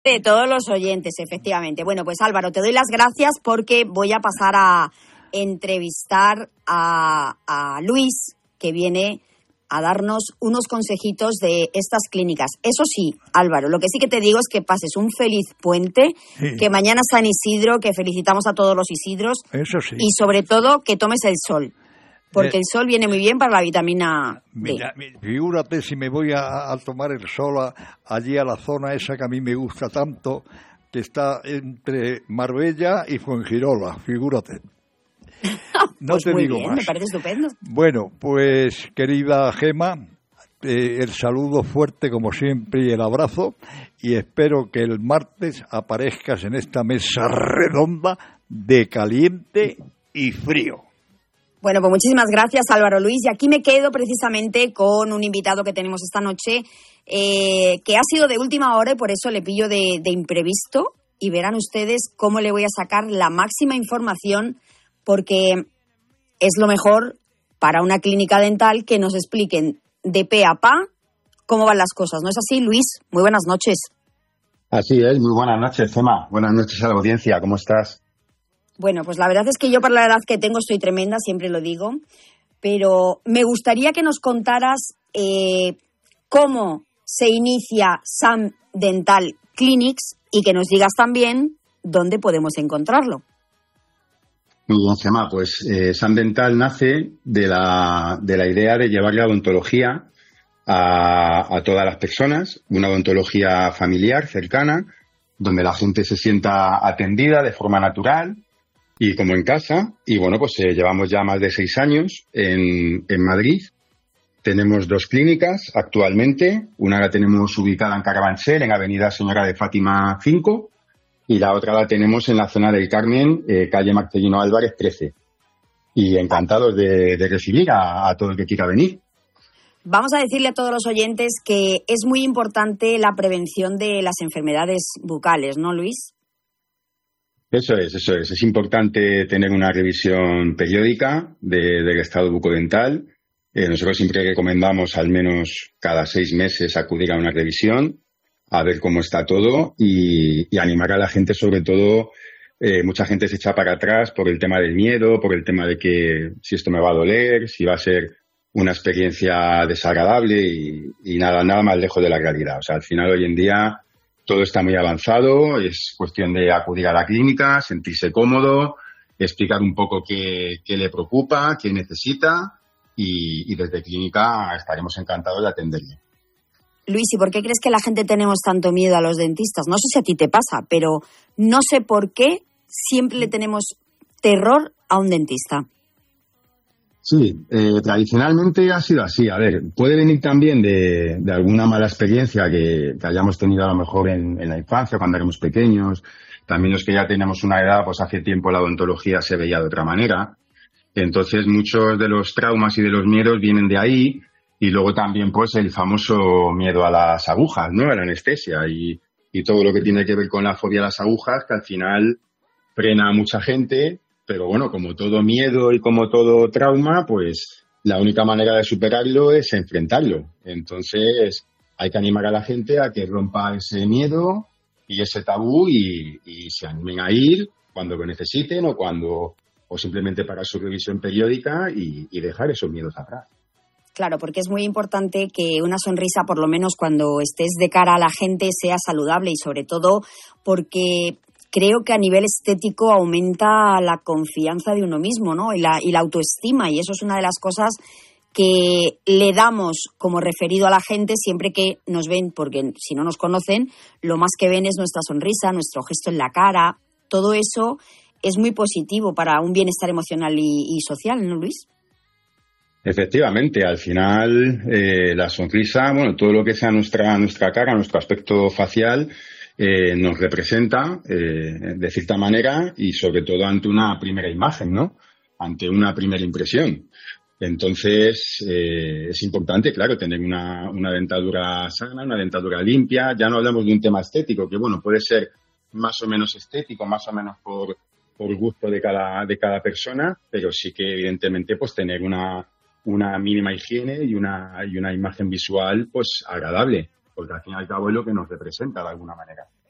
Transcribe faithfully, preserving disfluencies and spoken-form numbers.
De todos los oyentes, efectivamente. Bueno, pues Álvaro, te doy las gracias porque voy a pasar a entrevistar a, a Luis, que viene a darnos unos consejitos de estas clínicas. Eso sí, Álvaro, lo que sí que te digo es que pases un feliz puente, sí. Que mañana es San Isidro, que felicitamos a todos los Isidros. Eso sí. Y sobre todo que tomes el sol, porque eh, el sol viene muy bien para la vitamina D. Mira, figúrate si me voy a, a tomar el sol a, allí a la zona esa que a mí me gusta tanto, que está entre Marbella y Fuengirola, figúrate. No pues te muy digo bien, más. Me parece estupendo. Bueno, pues querida Gema, eh, el saludo fuerte como siempre y el abrazo, y espero que el martes aparezcas en esta mesa redonda de caliente y frío. Bueno, pues muchísimas gracias, Álvaro Luis, y aquí me quedo precisamente con un invitado que tenemos esta noche, eh, que ha sido de última hora y por eso le pillo de, de imprevisto, y verán ustedes cómo le voy a sacar la máxima información, porque es lo mejor para una clínica dental que nos expliquen de pe a pa cómo van las cosas. ¿No es así, Luis? Muy buenas noches. Así es, muy buenas noches, Gema. Buenas noches a la audiencia, ¿cómo estás? Bueno, pues la verdad es que yo para la edad que tengo estoy tremenda, siempre lo digo, pero me gustaría que nos contaras eh, cómo se inicia Sam Dental Clinics y que nos digas también dónde podemos encontrarlo. Muy bien, Gemma. Pues eh, Sam Dental nace de la, de la idea de llevar la odontología a, a todas las personas, una odontología familiar, cercana, donde la gente se sienta atendida de forma natural y como en casa. Y bueno, pues eh, llevamos ya más de seis años en, en Madrid. Tenemos dos clínicas actualmente. Una la tenemos ubicada en Carabanchel, en Avenida Señora de Fátima cinco. Y la otra la tenemos en la zona del Carmen, eh, calle Marcelino Álvarez trece. Y encantados de, de recibir a, a todo el que quiera venir. Vamos a decirle a todos los oyentes que es muy importante la prevención de las enfermedades bucales, ¿no, Luis? Eso es, eso es. Es importante tener una revisión periódica de, del estado bucodental. Eh, nosotros siempre recomendamos al menos cada seis meses acudir a una revisión, a ver cómo está todo y, y animar a la gente, sobre todo, eh, mucha gente se echa para atrás por el tema del miedo, por el tema de que si esto me va a doler, si va a ser una experiencia desagradable y, y nada, nada más lejos de la realidad. O sea, al final hoy en día todo está muy avanzado, es cuestión de acudir a la clínica, sentirse cómodo, explicar un poco qué, qué le preocupa, qué necesita y, y desde clínica estaremos encantados de atenderle. Luis, ¿y por qué crees que la gente tenemos tanto miedo a los dentistas? No sé si a ti te pasa, pero no sé por qué siempre le tenemos terror a un dentista. Sí, eh, tradicionalmente ha sido así. A ver, puede venir también de, de alguna mala experiencia que, que hayamos tenido a lo mejor en, en la infancia, cuando éramos pequeños. También los que ya tenemos una edad, pues hace tiempo la odontología se veía de otra manera. Entonces, muchos de los traumas y de los miedos vienen de ahí. Y luego también, pues, el famoso miedo a las agujas, ¿no? A la anestesia y, y todo lo que tiene que ver con la fobia a las agujas, que al final frena a mucha gente. Pero bueno, como todo miedo y como todo trauma, pues la única manera de superarlo es enfrentarlo. Entonces, hay que animar a la gente a que rompa ese miedo y ese tabú y, y se animen a ir cuando lo necesiten o cuando o simplemente para su revisión periódica y, y dejar esos miedos atrás. Claro, porque es muy importante que una sonrisa, por lo menos cuando estés de cara a la gente, sea saludable y sobre todo porque creo que a nivel estético aumenta la confianza de uno mismo, ¿no? Y la, y la autoestima, y eso es una de las cosas que le damos como referido a la gente siempre que nos ven, porque si no nos conocen, lo más que ven es nuestra sonrisa, nuestro gesto en la cara. Todo eso es muy positivo para un bienestar emocional y, y social, ¿no, Luis? Efectivamente, al final eh, la sonrisa, bueno, todo lo que sea nuestra nuestra cara, nuestro aspecto facial, eh, nos representa eh, de cierta manera y sobre todo ante una primera imagen, ¿no? Ante una primera impresión. Entonces, eh, es importante, claro, tener una, una dentadura sana, una dentadura limpia. Ya no hablamos de un tema estético, que bueno, puede ser más o menos estético, más o menos por, por gusto de cada, de cada persona, pero sí que evidentemente pues tener una una mínima higiene y una y una imagen visual pues agradable, porque al fin y al cabo es lo que nos representa de alguna manera.